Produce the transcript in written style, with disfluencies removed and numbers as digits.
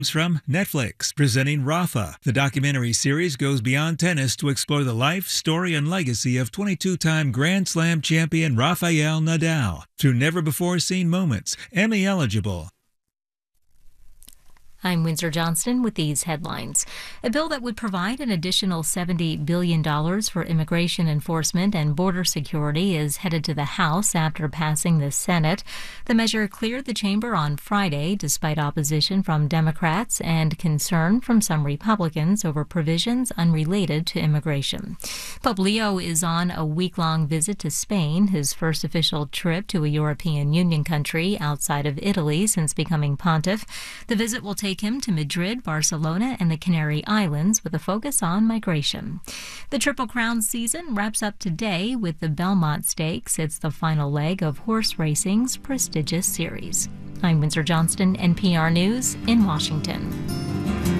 From Netflix, presenting Rafa. The documentary series goes beyond tennis to explore the life, story, and legacy of 22-time Grand Slam champion Rafael Nadal through never-before-seen moments, Emmy eligible. I'm Windsor Johnston with these headlines. A bill that would provide an additional $70 billion for immigration enforcement and border security is headed to the House after passing the Senate. The measure cleared the chamber on Friday despite opposition from Democrats and concern from some Republicans over provisions unrelated to immigration. Pope Leo is on a week-long visit to Spain, his first official trip to a European Union country outside of Italy since becoming pontiff. The visit will take him to Madrid, Barcelona, and the Canary Islands with a focus on migration. The Triple Crown season wraps up today with the Belmont Stakes. It's the final leg of horse racing's prestigious series. I'm Windsor Johnston, NPR News in Washington.